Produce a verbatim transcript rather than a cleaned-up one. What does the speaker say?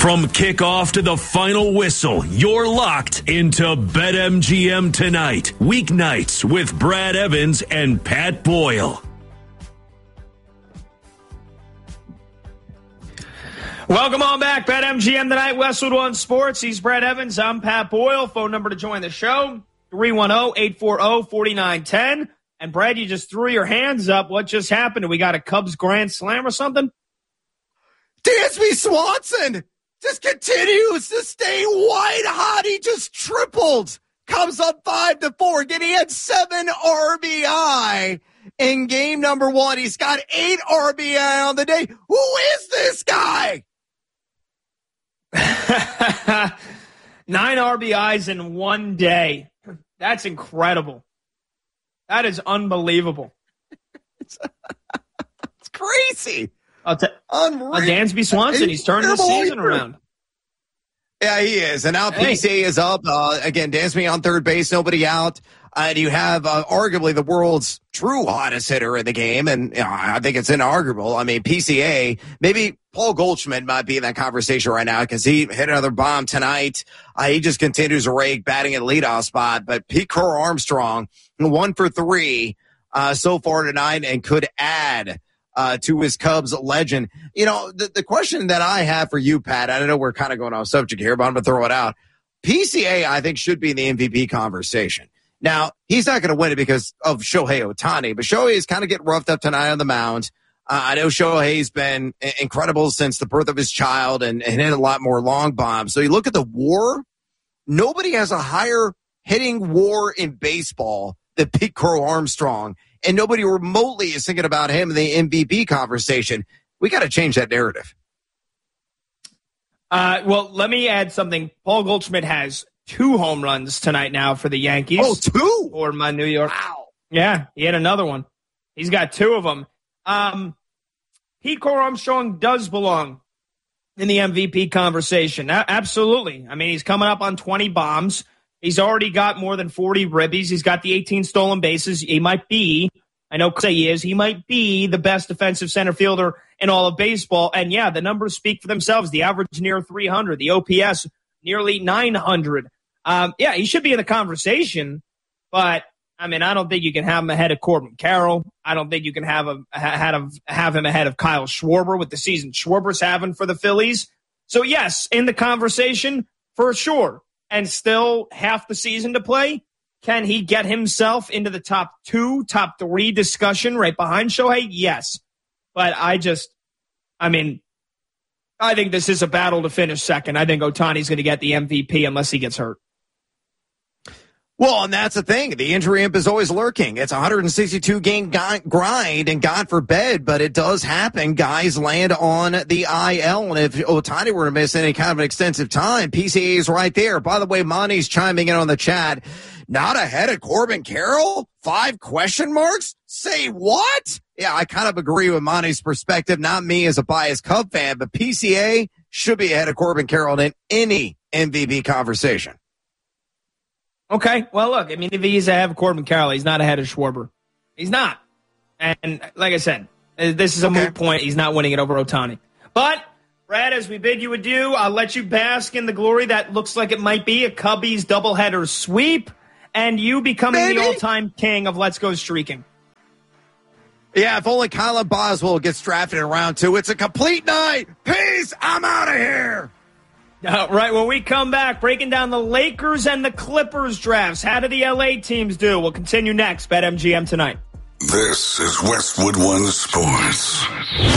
From kickoff to the final whistle, you're locked into BetMGM Tonight. Weeknights with Brad Evans and Pat Boyle. Welcome on back. BetMGM Tonight, Westwood One Sports. He's Brad Evans. I'm Pat Boyle. Phone number to join the show, three one zero, eight four zero, four nine one zero. And Brad, you just threw your hands up. What just happened? We got a Cubs grand slam or something? Dansby Swanson just continues to stay white hot. He just tripled. Comes up five to four. Again, he had seven R B I in game number one. He's got eight R B I on the day. Who is this guy? Nine R B Is in one day. That's incredible. That is unbelievable. it's, it's crazy. I'll t- Unreal. Uh, Dansby Swanson, he's turning the season around. Yeah, he is. And now hey. P C A is up. Uh, again, Dansby on third base, nobody out. Uh, and you have uh, arguably the world's true hottest hitter in the game. And you know, I think it's inarguable. I mean, P C A, maybe Paul Goldschmidt might be in that conversation right now because he hit another bomb tonight. Uh, he just continues to rake, batting at leadoff spot. But Pete Crow Armstrong, one for three uh, so far tonight and could add Uh, to his Cubs legend. You know, the, the question that I have for you, Pat, I know we're kind of going off subject here, but I'm going to throw it out. P C A, I think, should be in the M V P conversation. Now, he's not going to win it because of Shohei Ohtani, but Shohei is kind of getting roughed up tonight on the mound. Uh, I know Shohei's been incredible since the birth of his child and, and hit a lot more long bombs. So you look at the WAR, nobody has a higher hitting WAR in baseball than Pete Crow Armstrong. And nobody remotely is thinking about him in the M V P conversation. We got to change that narrative. Uh, well, let me add something. Paul Goldschmidt has two home runs tonight now for the Yankees. Oh, two? Or my New York. Wow. Yeah, he had another one. He's got two of them. Um, Pete Crow Armstrong does belong in the M V P conversation. A- absolutely. I mean, he's coming up on twenty bombs. He's already got more than forty ribbies. He's got the eighteen stolen bases. He might be, I know he is, he might be the best defensive center fielder in all of baseball. And, yeah, the numbers speak for themselves. The average near three hundred. The O P S nearly nine hundred. Um, yeah, he should be in the conversation. But, I mean, I don't think you can have him ahead of Corbin Carroll. I don't think you can have, a, have, have him ahead of Kyle Schwarber with the season Schwarber's having for the Phillies. So, yes, in the conversation, for sure. And still half the season to play. Can he get himself into the top two, top three discussion right behind Shohei? Yes. But I just, I mean, I think this is a battle to finish second. I think Ohtani's going to get the M V P unless he gets hurt. Well, and that's the thing. The injury imp is always lurking. It's a one hundred sixty-two game grind, and God forbid, but it does happen. Guys land on the I L, and if Ohtani were to miss any kind of an extensive time, P C A is right there. By the way, Monty's chiming in on the chat. Not ahead of Corbin Carroll? Five question marks? Say what? Yeah, I kind of agree with Monty's perspective. Not me as a biased Cub fan, but P C A should be ahead of Corbin Carroll in any M V P conversation. Okay, well, look, I mean, if he's ahead of Corbin Carroll, he's not ahead of Schwarber. He's not. And like I said, this is a okay. moot point. He's not winning it over Ohtani. But, Brad, as we bid you adieu, I'll let you bask in the glory that looks like it might be a Cubbies doubleheader sweep, and you becoming Maybe. the all-time king of Let's Go Streaking. Yeah, if only Colin Boswell gets drafted in round two. It's a complete night. Peace. I'm out of here. All right, when we come back, breaking down the Lakers and the Clippers drafts. How do the L A teams do? We'll continue next. BetMGM Tonight. This is Westwood One Sports.